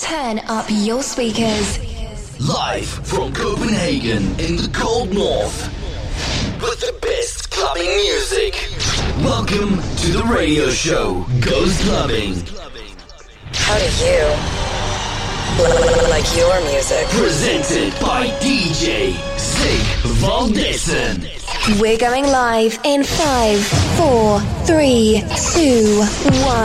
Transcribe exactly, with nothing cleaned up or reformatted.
Turn up your speakers. Live from Copenhagen in the cold north. With the best clubbing music. Welcome to the radio show, Goes Clubbing. How do you like your music? Presented by D J Zig Valdesen. We're going live in five, four, three, two, one.